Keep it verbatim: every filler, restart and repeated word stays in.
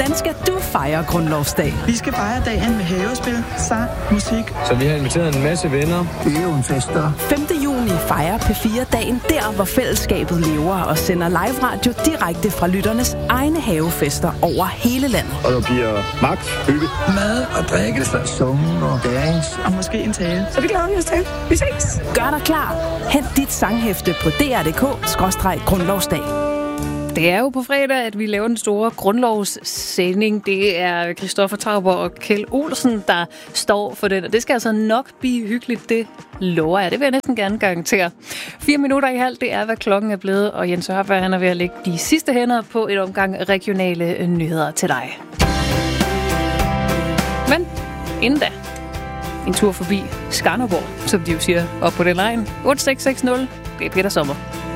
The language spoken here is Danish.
Hvordan skal du fejre grundlovsdag? Vi skal fejre dagen med havespil, sang, musik. Så vi har inviteret en masse venner. Det er jo en fester. femte juni fejrer P fire dagen der, hvor fællesskabet lever og sender live radio direkte fra lytternes egne havefester over hele landet. Og der bliver magt, hygge, mad og drikke, sunge og dance. Og måske en tale. Så det glæder vi os til. Vi ses. Gør dig klar. Hent dit sanghæfte på d r punktum d k skråstreg grundlovsdag. Det er jo på fredag, at vi laver den store grundlovssending. Det er Christoffer Tauber og Kjeld Olsen, der står for den. Og det skal altså nok blive hyggeligt, det lover jeg. Det vil jeg næsten gerne garantere. Fire minutter i halv, det er, hvad klokken er blevet. Og Jens Hørberg, han er ved at lægge de sidste hænder på et omgang regionale nyheder til dig. Men inden da, en tur forbi Skanderborg, som de jo siger op på den line. otte seks seks nul, det er Peter Sommer.